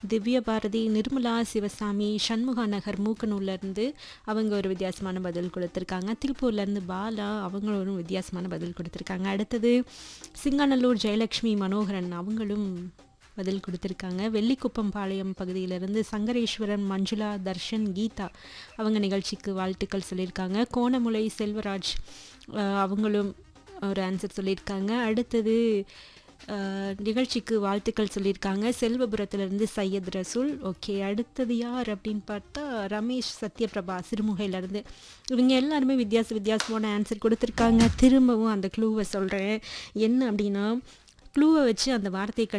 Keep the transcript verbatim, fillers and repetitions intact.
திவ்ய பாரதி, நிர்மலா சிவசாமி, சண்முகா நகர் மூக்கனூர்லேருந்து அவங்க ஒரு வித்தியாசமான பதில் கொடுத்துருக்காங்க. திருப்பூர்லேருந்து பாலா அவங்களும் ஒரு வித்தியாசமான பதில் கொடுத்துருக்காங்க. அடுத்தது சிங்காநல்லூர் ஜெயலக்ஷ்மி மனோகரன் அவங்களும் பதில் கொடுத்துருக்காங்க. வெள்ளிக்குப்பம் பாளையம் பகுதியிலிருந்து சங்கரேஸ்வரன், மஞ்சுளா, தர்ஷன், கீதா அவங்க நிகழ்ச்சிக்கு வாழ்த்துக்கள் சொல்லியிருக்காங்க. கோணமுலை செல்வராஜ் அஹ், அவங்களும் ஒரு ஆன்சர் சொல்லியிருக்காங்க. அடுத்தது அஹ், நிகழ்ச்சிக்கு வாழ்த்துக்கள் சொல்லியிருக்காங்க. செல்வபுரத்துலேருந்து சையத் ரசூல். ஓகே, அடுத்தது யார் அப்படின்னு பார்த்தா ரமேஷ் சத்யபிரபா சிறுமுகையிலேருந்து. இவங்க எல்லாருமே வித்தியாச வித்தியாசமான ஆன்சர் கொடுத்துருக்காங்க. திரும்பவும் அந்த க்ளூவை சொல்கிறேன் என்ன அப்படின்னா, க்ளூவை வச்சு அந்த வார்த்தையை